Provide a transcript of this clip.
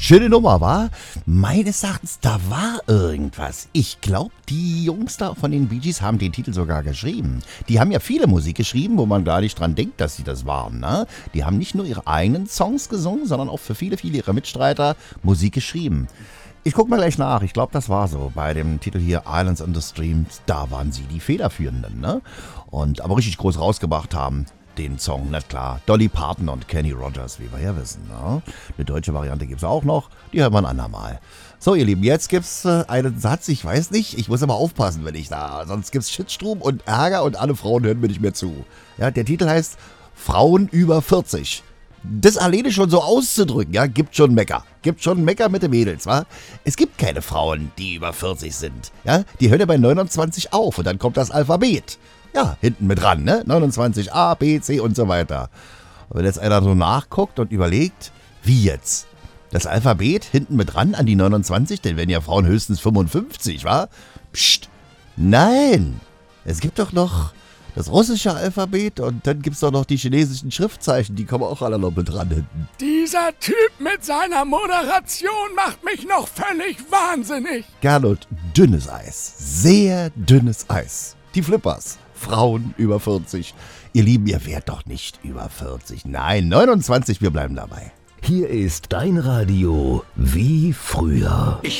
Schöne Nummer, war? Meines Erachtens, da war irgendwas. Ich glaube, die Jungs da von den Bee Gees haben den Titel sogar geschrieben. Die haben ja viele Musik geschrieben, wo man gar nicht dran denkt, dass sie das waren. Ne? Die haben nicht nur ihre eigenen Songs gesungen, sondern auch für viele, viele ihrer Mitstreiter Musik geschrieben. Ich guck mal gleich nach. Ich glaube, das war so. Bei dem Titel hier Islands on the Stream, da waren sie die Federführenden. Ne? Und aber richtig groß rausgebracht haben den Song, na klar. Dolly Parton und Kenny Rogers, wie wir ja wissen. Ne? Eine deutsche Variante gibt es auch noch. Die hören wir ein andermal. So, ihr Lieben, jetzt gibt's einen Satz, ich weiß nicht, ich muss aber aufpassen, wenn ich da, sonst gibt's Shitstrom und Ärger und alle Frauen hören mir nicht mehr zu. Ja, der Titel heißt Frauen über 40. Das alleine schon so auszudrücken, ja, gibt schon Mecker. Gibt schon Mecker mit den Mädels, wa? Es gibt keine Frauen, die über 40 sind. Ja, die hören ja bei 29 auf und dann kommt das Alphabet. Ja, hinten mit dran, ne? 29 A, B, C und so weiter. Und wenn jetzt einer so nachguckt und überlegt, wie jetzt? Das Alphabet hinten mit dran an die 29, denn werden ja Frauen höchstens 55, wa? Psst, nein! Es gibt doch noch das russische Alphabet und dann gibt's doch noch die chinesischen Schriftzeichen, die kommen auch alle noch mit dran hinten. Dieser Typ mit seiner Moderation macht mich noch völlig wahnsinnig. Gernot, dünnes Eis, sehr dünnes Eis. Die Flippers, Frauen über 40. Ihr Lieben, ihr wärt doch nicht über 40. Nein, 29, wir bleiben dabei. Hier ist dein Radio wie früher.